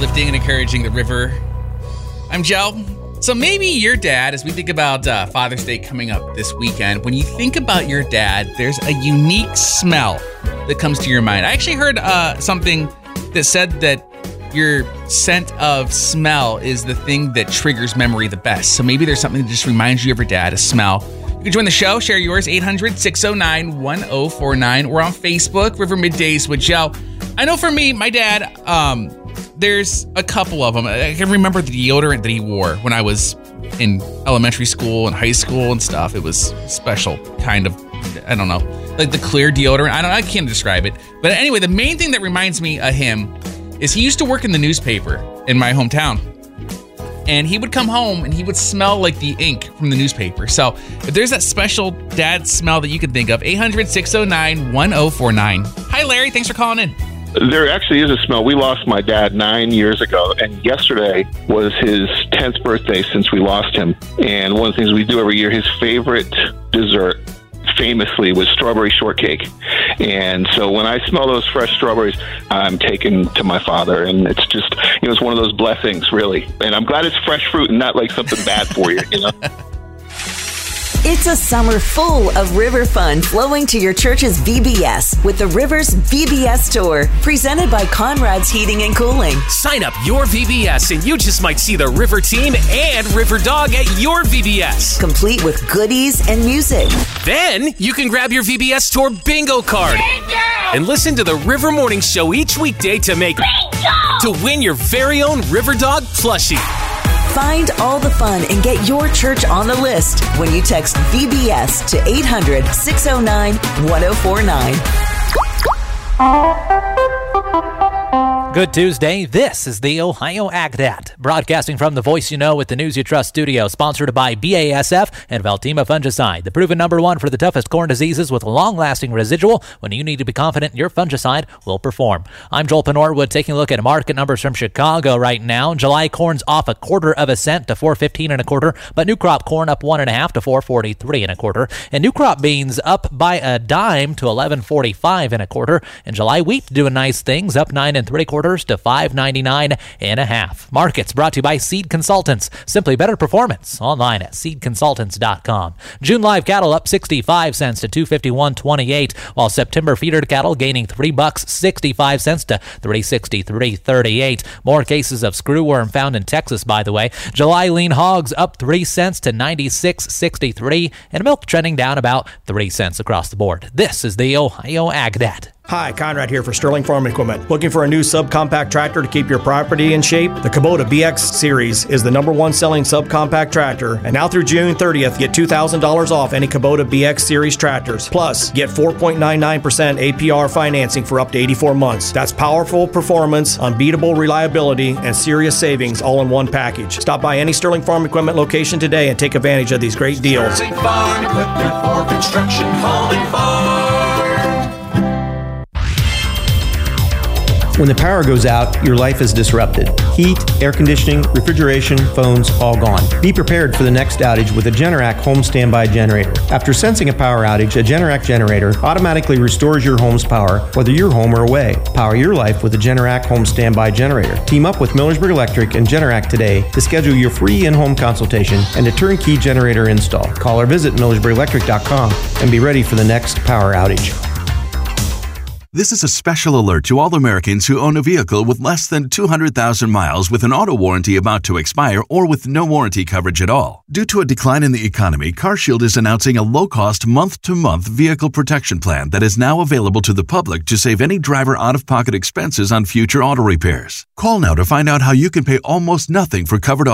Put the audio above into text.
uplifting and encouraging the river. I'm Joe. So maybe your dad, as we think about Father's Day coming up this weekend, when you think about your dad, there's a unique smell that comes to your mind. I actually heard something that said that your scent of smell is the thing that triggers memory the best. So maybe there's something that just reminds you of your dad, a smell. You can join the show, share yours, 800-609-1049. We're on Facebook, River Middays with Joe. I know for me, my dad, there's a couple of them. I can remember the deodorant that he wore when I was in elementary school and high school and stuff. It was special, kind of, I don't know, like the clear deodorant. I can't describe it. But anyway, the main thing that reminds me of him is he used to work in the newspaper in my hometown. And he would come home and he would smell like the ink from the newspaper. So if there's that special dad smell that you can think of, 800-609-1049. Hi, Larry. Thanks for calling in. There actually is a smell. We lost my dad 9 years ago, and yesterday was his 10th birthday since we lost him. And one of the things we do every year, his favorite dessert, famously, was strawberry shortcake. And so when I smell those fresh strawberries, I'm taken to my father, and it's just, it's one of those blessings, really. And I'm glad it's fresh fruit and not like something bad for you, It's a summer full of river fun flowing to your church's VBS with the Rivers VBS Tour, presented by Conrad's Heating and Cooling. Sign up your VBS and you just might see the River Team and River Dog at your VBS. Complete with goodies and music. Then you can grab your VBS Tour bingo card and listen to the River Morning Show each weekday to win your very own River Dog plushie. Find all the fun and get your church on the list when you text VBS to 800-609-1049. Good Tuesday. This is the Ohio AgDat, broadcasting from the Voice You Know with the News You Trust studio, sponsored by BASF and Veltima Fungicide, the proven #1 for the toughest corn diseases with a long-lasting residual when you need to be confident your fungicide will perform. I'm Joel Penorwood, taking a look at market numbers from Chicago right now. July corn's off 1/4 cent to $4.15 1/4, but new crop corn up 1.5 to $4.43 1/4, and new crop beans up by a dime to $11.45 1/4, and July wheat doing nice things, up 9 3/4 to $5.99 1/2. Markets brought to you by Seed Consultants. Simply better performance. Online at seedconsultants.com. June live cattle up 65 cents to $251.28, while September feeder cattle gaining $3.65 to $363.38. More cases of screwworm found in Texas, by the way. July lean hogs up 3 cents to $96.63, and milk trending down about 3 cents across the board. This is the Ohio AgDat. Hi, Conrad here for Sterling Farm Equipment. Looking for a new subcompact tractor to keep your property in shape? The Kubota BX Series is the #1 selling subcompact tractor, and now through June 30th, get $2,000 off any Kubota BX Series tractors. Plus, get 4.99% APR financing for up to 84 months. That's powerful performance, unbeatable reliability, and serious savings all in one package. Stop by any Sterling Farm Equipment location today and take advantage of these great deals. Sterling Farm Equipment for construction, home, and farm. When the power goes out, your life is disrupted. Heat, air conditioning, refrigeration, phones, all gone. Be prepared for the next outage with a Generac home standby generator. After sensing a power outage, a Generac generator automatically restores your home's power, whether you're home or away. Power your life with a Generac home standby generator. Team up with Millersburg Electric and Generac today to schedule your free in-home consultation and a turnkey generator install. Call or visit millersburgelectric.com and be ready for the next power outage. This is a special alert to all Americans who own a vehicle with less than 200,000 miles with an auto warranty about to expire or with no warranty coverage at all. Due to a decline in the economy, CarShield is announcing a low-cost month-to-month vehicle protection plan that is now available to the public to save any driver out-of-pocket expenses on future auto repairs. Call now to find out how you can pay almost nothing for covered